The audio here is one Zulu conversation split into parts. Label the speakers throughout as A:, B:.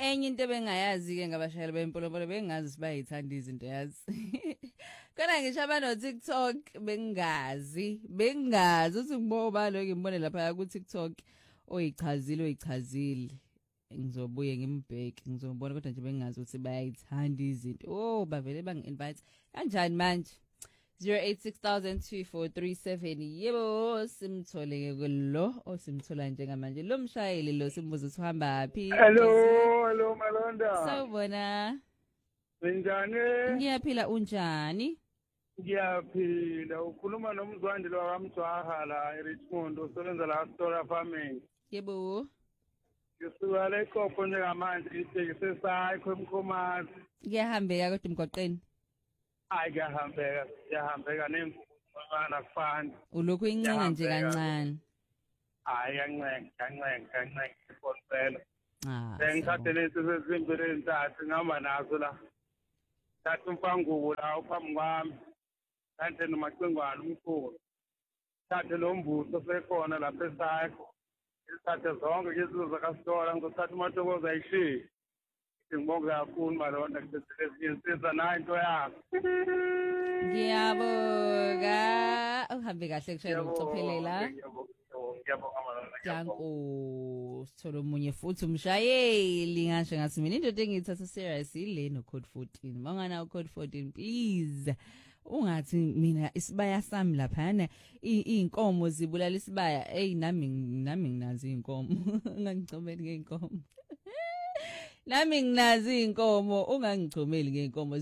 A: enye into bengayazi-ke ngabashayeli bempolopolo bengazi sibayithanda izinto yazi. Khona ngisho abano TikTok bengazi uthi ngiboba lo ngimbone lapha ku TikTok oyichazile. Ngizobuye ngimbheke ngizobona kodwa nje bengazi ukuthi bayayithanda izinto. Bavele bangi-invite kanjani manje 0860002437 yebo simthole kulo osimthola njengamanje lo mshayeli lo simbuza ukuthi uhamba phi.
B: Hello Malonda.
A: Sawubona.
B: Njani?
A: Ngiyaphila unjani?
B: Ngiyaphila ukhuluma nomzwandi lo kamjwaha la eRichmond usebenza la Store Farming.
A: Yebo.
B: Ngisuka la eKopho njengamanje itekisi esayikho eMkhomazi.
A: Ngiyahambeka kodwa emgwaqeni.
B: Hayi ngiyahambeka nemfana kufani.
A: Ulokhu incenga nje kancane.
B: Hayi kancane ifonfela.
A: Ngithathe
B: sezimbili entathu ngihamba nazo la. Thatha umfangubo la uphambi kwami. Kanti nomacingwana umkhulu. Thathe lo mbuso sekhona lapha esayikho. Isithathe zonke izinto zakaStola ngizothatha uMatokoza ayishiye. Ngibonga kakhulu Malonda ngisizwa nayo into yakho.
A: Ngiyabonga uhambe kahle kushayela ukucophelela.
B: Ngiyabonga Malonda.
A: Danko sithola umunye futhi umshayeli ngasho ngathi mina into engiyithatha serious ile no code 14 mangana code 14 please ungathi mina isibaya sami laphana inkomo zibulala isibaya nami nginazi inkomo ungangicomeli ngeinkomo nami nginazi inkomo ungangicomeli ngeinkomo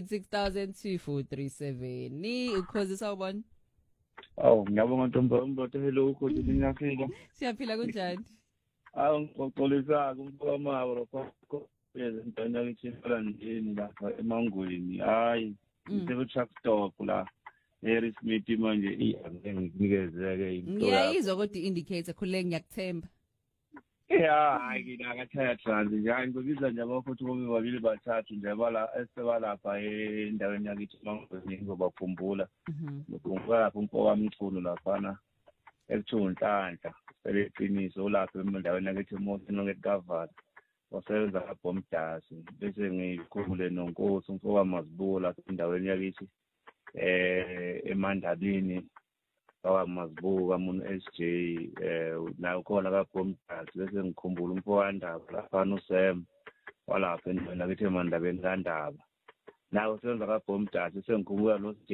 A: 0860002437 ukhozi sawubona.
C: Ngiyabonga Ntombo hello ukhozi niyaphila.
A: Siyaphila kunjani?
C: Ngixolisa kumfama lapha yezintwana ngitshela lapha eMangweni hayi truck stop la eRichmond manje nginikezeke into.
A: Ngiyayizwa kodwa indicator khuleke ngiyakuthemba.
C: Hayi ngiyakathatha trans nje ngibiza nje abafuthi babili bathathu nje esebalapha endaweni yakithi Mangweni ngizobakhumbula. Ngikhumbula lapho umfowamthunu laphana eThunhlanhla seleqiniso lapho endaweni yakithi Mosino ngeKavali wasebenza kaBomdasi bese ngikhumbule noNkosi umfowamazibula endaweni yakithi eMandabini bawamazibuka umuntu SJ nayo khona kaBomdasi bese ngikhumbula umfowandaba lapha uSam walapha endaweni yakithi eMandabeni kaNdaba nayo usebenza kaBomdasi sengikhumbula noSJ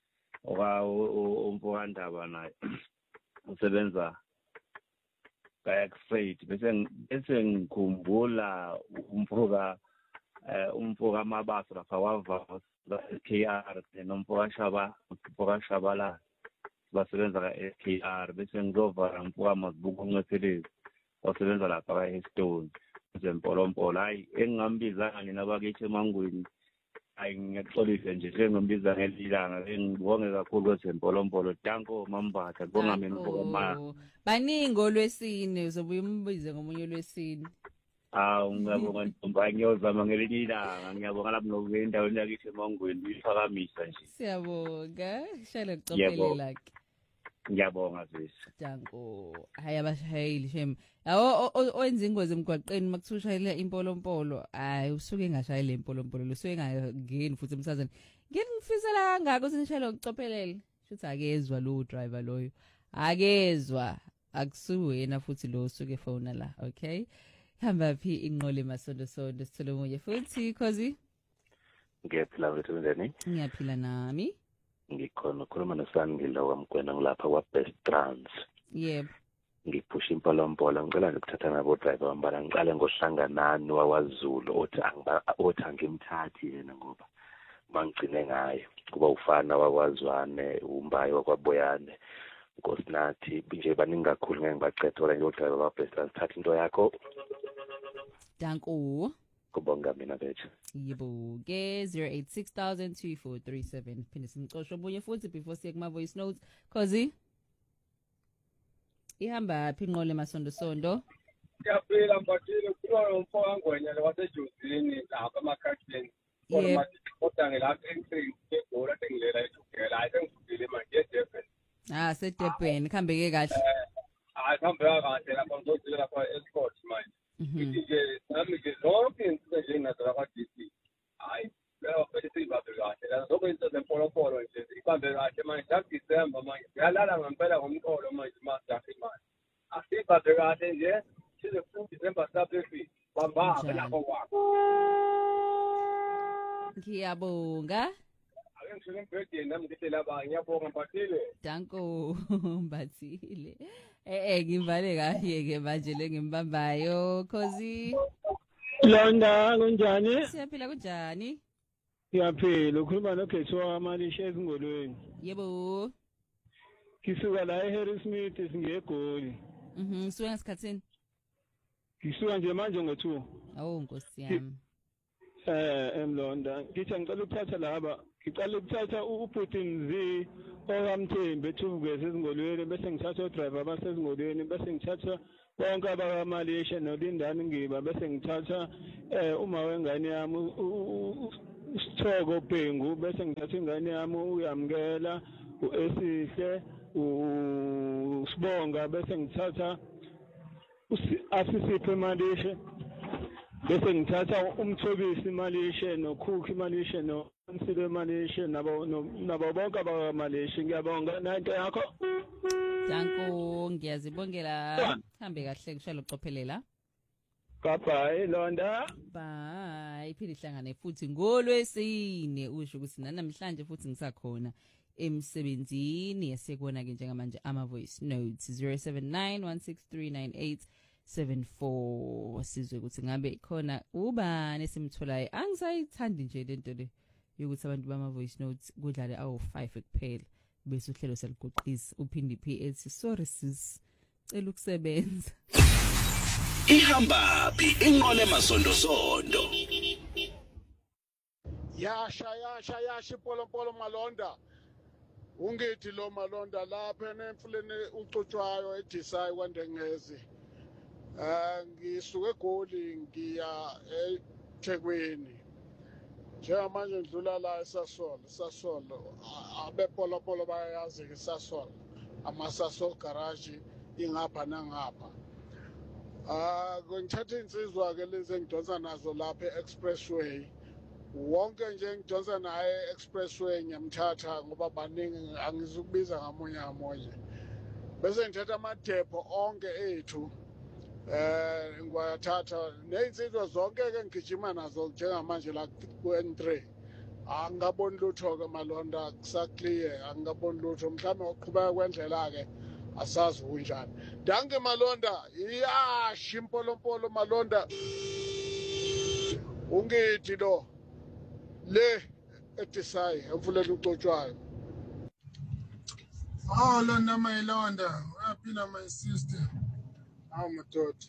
C: umfowandaba naye usebenza kaXfreight bese ngikhumbula umfoka Mabaso lapha wava KR nomfoka Shabala basebenza ka-SKR bese ngizova umfoka Mazibuko oncephelezi osebenza lapha ka-Stone ezempolompolo hayi engingambizanga nina bakithi eMangweni hayi ngiyaxolisa nje sengimbiza ngelilanga ngibonge kakhulu kwezempolompolo Danko Mambatha ngibonga mina umfoka Ma
A: baningi olwesine uzobuye umbize ngomunye olwesine.
C: Ngiyabonga Ntombo ngiyozama ngelinye ilanga ngiyabonga lapho endaweni yakithi eMangweni uyiphakamisa nje.
A: Siyabonga shayela kucophelela ke.
C: Ngiyabonga sisi.
A: Danko hayi abashayeli shem yawo owenza ingozi emgwaqeni makusushayela impolompolo hayi usuke engashayela impolompolo usuke engangeni futhi emsazweni ngifisela kangaka sinishayela ukucophelela futhi akezwa lo driver loyo akezwa akusuwena futhi lo usuke phone la okay hamba phi inqole masondo sithole umunye futhi cause
D: ngiyaphila wethu
A: ngiyaphila nami
D: ngikhona ukukhuluma noSangila wamkwena ngilapha kwaBest Trans.
A: Yebo.
D: Ngiphusha impolompolo ngicela nje ukuthatha nabo driver wambala ngiqale ngohlanganani waKwaZulu othi angimthathi yena ngoba mangigcine ngayo kuba ufana waKwaZwane umbayi wakwaBoyane Nkosinathi nje baningi kakhulu ngeke ngibacethe wala nje driver waBest Trans thatha into yakho.
A: Danko.
D: Kubonga mina bethu.
A: Yebo ke 0860002437 phinde simcosho obunye futhi before siye kuma voice notes cause ihamba phi inqole masondo.
B: Siyaphila mbatile kuba umfowabo ngwenya wasejozini lapha emakhathini. Kodwa ngelapha eNtrinity ebhola engilela ethugela ayengifundile manje eDurban.
A: SeDurban khambeke kahle.
B: Khambeka kahle lapha ngizozila lapha eSport manje. Ngithi nje nami nje zonke November manje. Ngiyalala ngempela ngomqolo manje master imali. Asiphathe kahle nje. Size futhi December saphezulu. Bamba lapho kwakho.
A: Ngiyabonga.
B: Ake ngishilo birthday nami ngithi laba ngiyabonga Mphathile.
A: Danko Mbathile. Ngivale kahle ke manje lengimbambayo Khosi.
E: Londa kunjani?
A: Siyaphila kunjani?
E: Siyaphila, ukhuluma noGetshwa amalisha ezingolweni.
A: Yebo.
E: Ngisuka la eHarrismith singegoli.
A: Suka ngasikhatsini?
E: Ngisuka nje manje ngo2.
A: Awu Nkosi yami.
E: Emlonda ngithi ngicela ukuthatha laba ngicela ukuthatha uPutin Z okamthembu ethubuke sezingolweni bese ngithatha odriver abasezingolweni bese ngithatha bonke abakamalisha noLindani Ngiba bese ngithatha uma wengane yami uSithoko Bhengu bese ngithatha ingane yami uyamkela uEsihle uSibonga bese ngithatha asisiphe Malisha bese ngithatha umthobisi Malisha noKhuki Malisha noNsile Malisha nabo bonke abakamalisha ngiyabonga nanto yakho.
A: Danko ngiyazibongela hambe kahle kushalo ucophelela.
E: Bye Londa.
A: Bye iphinde ihlangane futhi ngolwesine usho ukuthi namhlanje futhi ngisakhona emsebenzini yasekona ke njengamanje ama voice notes 0791639874 sizwe ukuthi ngabe khona ubani esimtholayo. Angisayithandi nje lento le yokuthi abantu bama voice notes kudlale awu5 kuphela bese uhlelo seliguqisa uphindi ethi sorry sis cela ukusebenza.
F: Ihamba phi inqole masonto
G: yasha ipolopolo Malonda ungithi lo Malonda lapha nemfuleni ucutshwayo eDisay kwaNdengezi ngisuke eGoli ngiya eThekwini njengamanje ngidlula la eSasol abepolopolo bayazi eSasol amaSasol garage ingapha nangapha ngithatha insizwa ke lezi engidonsa nazo lapha e-expressway wonke nje ngidonsa naye e-expressway ngiyamthatha ngoba baningi angizukubiza ngamunye bese ngithatha amadepo onke ethu ngiwathatha nezinsizwa zonke ke ngigijima nazo njengamanje la ku-N3 angaboni lutho ke Malonda kusaclear angaboni lutho mhlawumbe uqhubeka kwendlela ke asazi kunjani. Danke Malonda iyasha impolompolo Malonda ungithi lo le eDisay emfuleni ucotshwayo.
H: Londa Mayilonda uyaphila my sister. Hawu madoda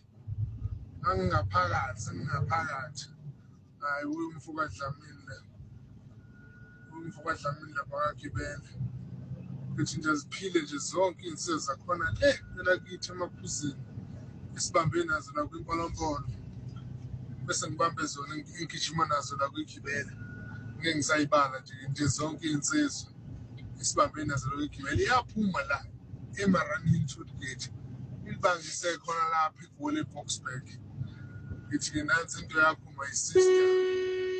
H: ngingaphakathi hayi umfuka Dlamini bakagibele ukuthi nje ziphile nje zonke insizwe zakhona phela kithi emaphuzini isibambe nazo la kwimpolompolo bese ngibambe zona ngigijima nazo la kwigibele ngeke ngisayibala nje zonke insizwe isibambe nazo la kwigibele iyaphuma la eMaranini Toll Gate ilibangise khona lapha eGoli Boksburg ngithi ke nansi into yakho my sister.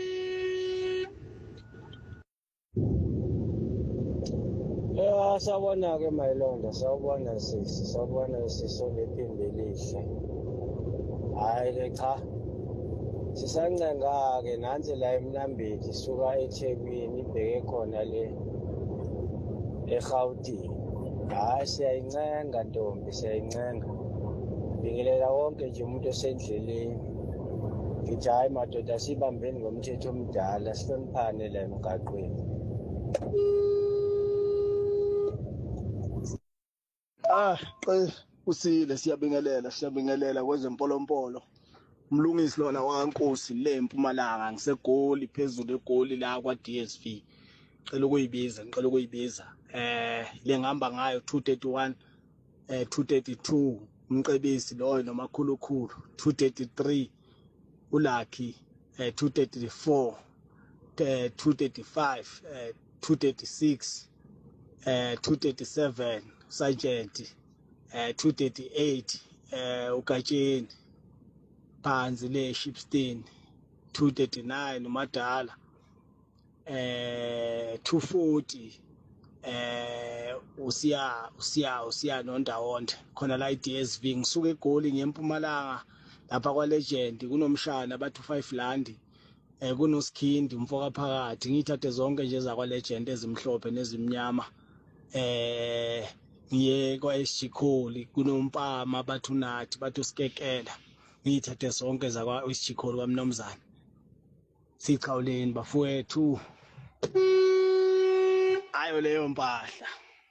I: Sawubona ke Mayilonda sawubona sisolephimbo elihle hayi ke cha sisancenga ke nansi la eMnambithi suka eThekwini ibheke khona le eGauteng hayi siyayincenga ntombi siyayincenga bingelela wonke nje umuntu osendleleni ngithi hayi madoda sibambeni ngomthetho omdala sihloniphane la emgaqweni.
J: Usile siyabingelela kwezempolompolo umlungisi lona waNkosi le eMpumalanga ngiseGoli phezulu eGoli la kwa DSV ngicela ukuyibiza le ngihamba ngayo 231 232 umcebisi loyo nomakhulukhulu 233 uLucky 234 235 236 237 Sergeant 238 uGatsheni phansi le Shipstein 239 uMadala 240 usiya nondawonde khona la iDSV ngisuka eGoli ngempumalanga lapha kwaLegend kunomshana bathi 5 landi kunoSkhindi umfoka phakathi ngithathe zonke nje zakwaLegend ezimhlophe nezimnyama ngiye kwa-SG Kholi kunompama bathi unathi bathi usikekela ngithathe zonke zakwa-SG Kholi kwamnumzane sichawuleni bafowethu ayo leyo mpahla.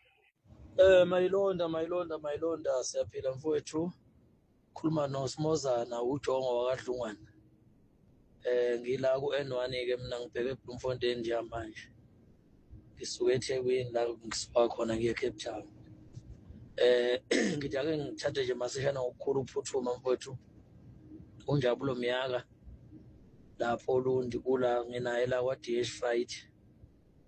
K: Mayilonda siyaphila mfowethu. Khuluma noSmozana uJongo wakadlungwana. Ngila ku N1 ke mina ngibheke eBloemfontein nje manje. Ngisuke eThekwini la ngisuka khona ngiye eCape Town. Ngithi ake ngithathe nje masishana ngokukhulu ukuphuthuma mfowethu. Unjabulo Miyaka lapho Lundi kula nginaye la kwa DH Fight.